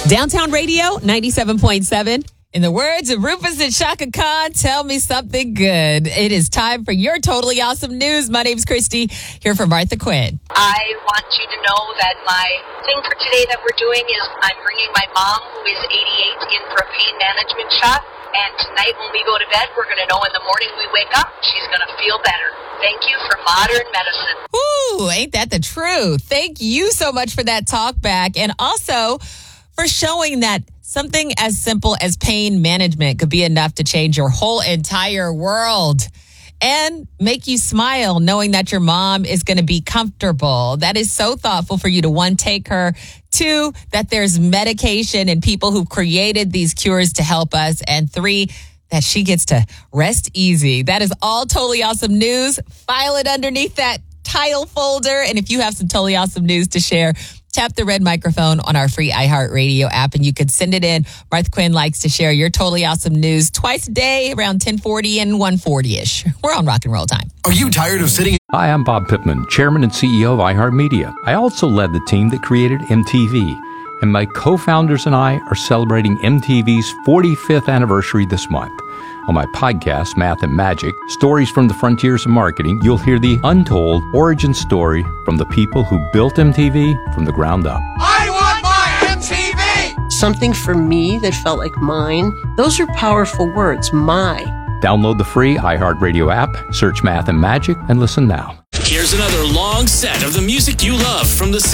Downtown Radio, 97.7. In the words of Rufus and Shaka Khan, tell me something good. It is time for your totally awesome news. My name's Christy, here for Martha Quinn. I want you to know that my thing for today that we're doing is I'm bringing my mom, who is 88, in for a pain management shot. And tonight when we go to bed, we're going to know in the morning we wake up, she's going to feel better. Thank you for modern medicine. Ooh, ain't that the truth? Thank you so much for that talk back. And also for showing that something as simple as pain management could be enough to change your whole entire world and make you smile knowing that your mom is going to be comfortable. That is so thoughtful for you to, one, take her, two, that there's medication and people who've created these cures to help us, and three, that she gets to rest easy. That is all totally awesome news. File it underneath that tile folder. And if you have some totally awesome news to share, tap the red microphone on our free iHeartRadio app and you could send it in. Martha Quinn likes to share your totally awesome news twice a day around 10:40 and 1:40-ish. We're on rock and roll time. Are you tired of sitting? Hi, I'm Bob Pittman, Chairman and CEO of iHeartMedia. I also led the team that created MTV. And my co-founders and I are celebrating MTV's 45th anniversary this month. On my podcast, Math and Magic, Stories from the Frontiers of Marketing, you'll hear the untold origin story from the people who built MTV from the ground up. I want my MTV! Something for me that felt like mine. Those are powerful words, my. Download the free iHeartRadio app, search Math and Magic, and listen now. Here's another long set of the music you love from the